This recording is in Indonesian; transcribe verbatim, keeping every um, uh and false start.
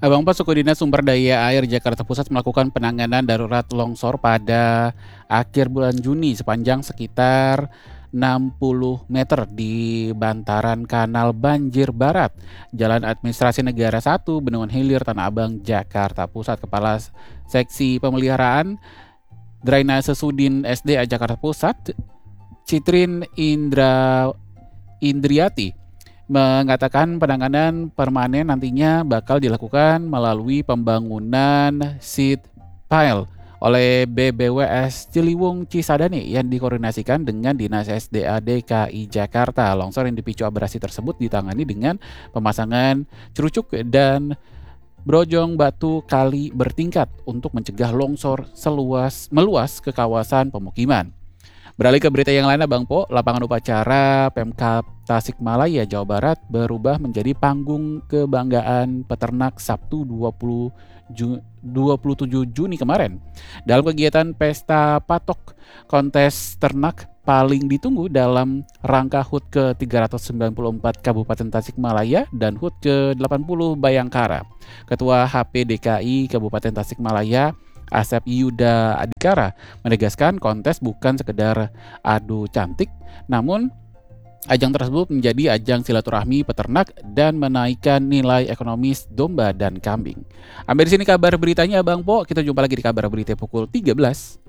Abang Po, Suku Dinas Sumber Daya Air Jakarta Pusat melakukan penanganan darurat longsor pada akhir bulan Juni sepanjang sekitar enam puluh meter di bantaran Kanal Banjir Barat, Jalan Administrasi Negara satu, Bendungan Hilir, Tanah Abang, Jakarta Pusat. Kepala Seksi Pemeliharaan Drainase Sudin S D A Jakarta Pusat, Citrin Indra Indriati, mengatakan penanganan permanen nantinya bakal dilakukan melalui pembangunan seat pile oleh B B W S Ciliwung Cisadane yang dikoordinasikan dengan Dinas S D A D K I Jakarta. Longsor yang dipicu abrasi tersebut ditangani dengan pemasangan cerucuk dan brojong batu kali bertingkat untuk mencegah longsor seluas meluas ke kawasan pemukiman. Beralih ke berita yang lain, Bang Po, lapangan upacara Pemkab Tasikmalaya, Jawa Barat berubah menjadi panggung kebanggaan peternak Sabtu dua puluh tujuh Juni kemarin. Dalam kegiatan Pesta Patok, kontes ternak paling ditunggu dalam rangka H U T ke tiga ratus sembilan puluh empat Kabupaten Tasikmalaya dan H U T ke delapan puluh Bayangkara. Ketua H P D K I Kabupaten Tasikmalaya, Asep Yuda Adhikara, menegaskan kontes bukan sekedar adu cantik, namun ajang tersebut menjadi ajang silaturahmi peternak dan menaikkan nilai ekonomis domba dan kambing. Sampai di sini kabar beritanya, Bang Po. Kita jumpa lagi di kabar berita pukul tiga belas.